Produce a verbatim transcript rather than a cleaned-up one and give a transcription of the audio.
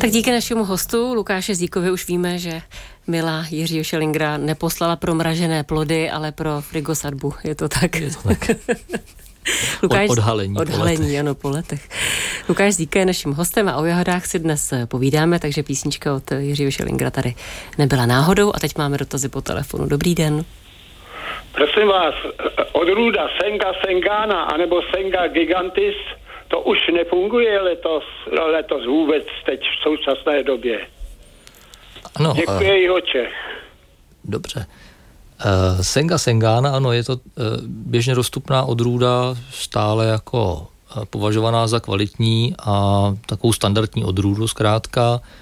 Tak díky našemu hostu Lukáši Zíkovi už víme, že milá Jiřího Schellingra neposlala pro mražené plody, ale pro frigosadbu. Je to tak? Je to tak. Lukáš, odhalení. Odhalení, po ano, po letech. Lukáš Zíka je naším hostem a o jahodách si dnes povídáme, takže písnička od Jiřího Schellingra tady nebyla náhodou a teď máme dotazy po telefonu. Dobrý den. Prosím vás, odrůda Senga Sengana anebo Senga Gigantis, to už nefunguje letos, letos vůbec teď v současné době. Ano. Děkuji, Jihoče. Dobře. Uh, Senga Sengana, ano, je to uh, běžně dostupná odrůda, stále jako uh, považovaná za kvalitní a takovou standardní odrůdu zkrátka.